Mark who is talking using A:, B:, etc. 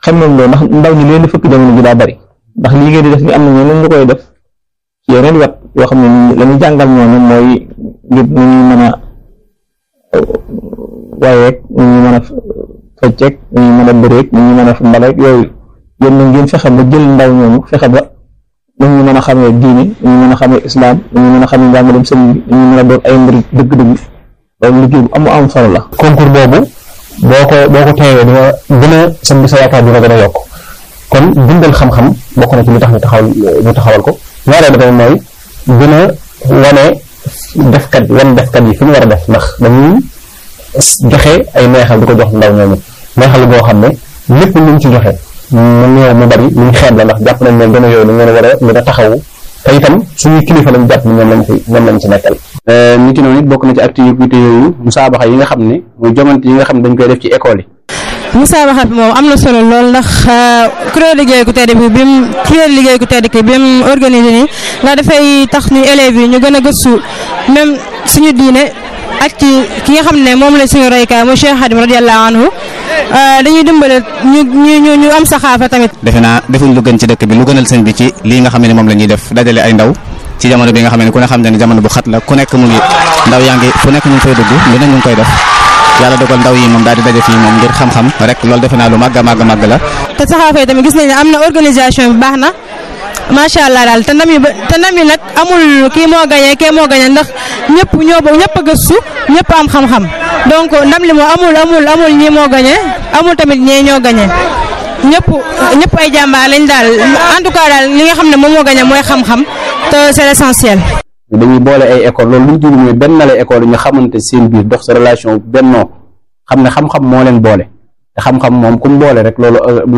A: xam nañ loolu ndax ndaw ñi leen di fëkk jamono ji daa bari ndax lii ngeen di def ni am na ñeneen ñu koy def ci yeneen wet yoo xam ne la ñu jàngal ñooñu mooy ngir nu ñu mën a wayeeg nu ñu mën a fecceeg nu ñu mën a bëreeg nu ñu mën a mbaleeg yooyu yéen na ngeen fexe ba jël ndaw ñooñu fexe ba nu ñu mën a xamee diine nu ñu mën a xamee islam nu ñu mën a xamee njàngalem sëriñ bi nu ñu mën a doon ay mbir dëgg-dëgg loolu liggéey bu am solo la.
B: concours boobu boo ko teewee dina gën a sa yaakaar dina gën a yokk kon dundal xam-xam bokk na ci li tax ñu taxawal ko ñaareel ba tamit mooy gën a wane defkat yi fi ñu war a def ndax dañuy joxe ay neexal di ko jox ndaw ñooñu neexal boo xam ne lépp luñ ci joxe mu néew mu bari luñ xeeb la ndax jàpp nañ ne gën a yooyu dañ leen war a gën a taxawu te itam suñuy kilifa lañ jàpp ni ñoom lañ ci nekkal.
C: ni ki noonu it bokk na ci activité yooyu musaabaxa yi nga xam ne muy jomante yi nga xam ne dañ koy def ci école yi.
D: musaabaxa bi moom am na solo lool ndax kuréel liggéey ku tedd bi mu organisé nii ndax dafay tax ñu élèves yi ñu gën a gëstu même suñu diine ak ci ki nga xam ne moom la suñu roykaay mooy Cheikh Khadim radiyallahu anhu dañuy dimbale ñu am saxaafa tamit.
E: defe naa defuñ lu gën ci dëkk bi lu gënal sëñ bi ci lii nga xam ne moom la ñuy def dajale ay ndaw ci jamono bi nga xam ne ku ne xam ne jamono bu xat la ku nekk mu ngi ndaw yaa ngi fu nekk ñu ngi fay dugg lu ne ñu ngi koy def yàlla dogal ndaw yi moom daal di daje fii moom ngir xam-xam rek loolu defe naa lu màgg la.
D: te saxaafa yi tamit gis nañ ne am na organisation bi baax na macha allah daal te ndam yi nag amul kii moo gañe ndax ñëpp a gëstu ñëpp am xam-xam donc ndam li moo amul ñii moo gañe amul tamit ñee ñoo gañe ñëpp ay jàmbaar lañ daal en tout cas daal li nga xam ne moom moo gañe mooy xam-xam te c'est l'essentiel.
C: dañuy boole ay école loolu lu ñu tudd mooy benn la école yi ñu xamante seen biir dox sa relation bennoo xam ne xam-xam moo leen boole te xam-xam moom ku mu boole rek loolu